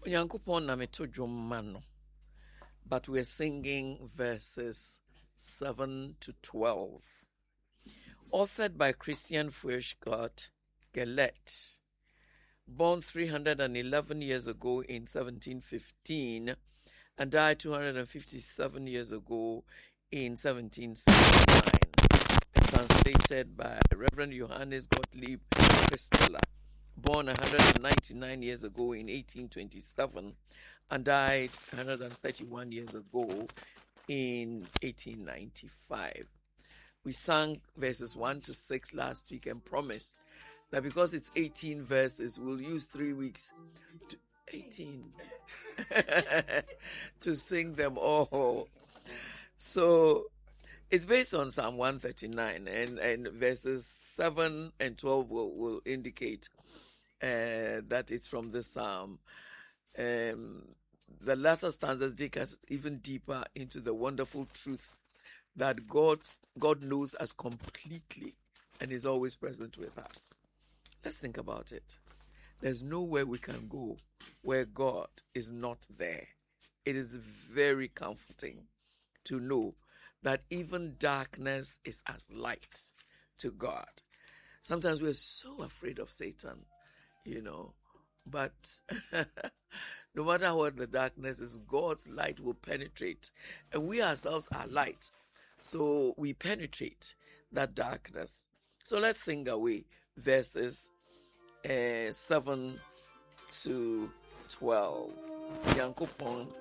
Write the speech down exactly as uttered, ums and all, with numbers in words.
Onyankopon na meto dwom ma no. But we're singing verses seven to twelve. Authored by Christian Furchtgott Gelet. Born three hundred eleven years ago in seventeen fifteen and died two hundred fifty-seven years ago in seventeen sixty-nine. Translated by Reverend Johannes Gottlieb Christeler. Born one hundred ninety-nine years ago in eighteen twenty-seven and died one hundred thirty-one years ago in eighteen ninety-five. We sang verses one to six last week and promised that because it's eighteen verses, we'll use three weeks to eighteen to sing them all. So it's based on Psalm one thirty-nine, and, and verses seven and twelve will, will indicate uh, that it's from this psalm. Um, the latter stanzas take us even deeper into the wonderful truth that God, God knows us completely and is always present with us. Let's think about it. There's nowhere we can go where God is not there. It is very comforting to know that even darkness is as light to God. Sometimes we're so afraid of Satan, you know, but no matter what the darkness is, God's light will penetrate, and we ourselves are light. So we penetrate that darkness. So let's sing away verses uh, seven to twelve. Yankopon